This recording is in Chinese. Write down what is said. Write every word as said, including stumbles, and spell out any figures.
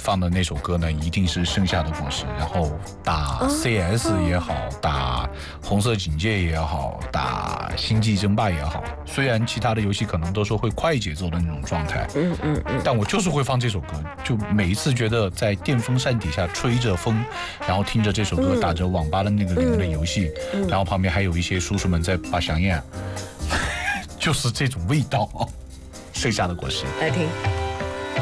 放的那首歌呢，一定是《盛夏的果实》，然后打 C S 也好，打红色警戒也好，打星际争霸也好，虽然其他的游戏可能都是会快节奏的那种状态， 嗯嗯嗯， 但我就是会放这首歌，就每一次觉得在电风扇底下吹着风，然后听着这首歌， 嗯、 打着网吧的那个里面的游戏，嗯嗯、然后旁边还有一些叔叔们在把香烟，就是这种味道。剩下的果实， 来听。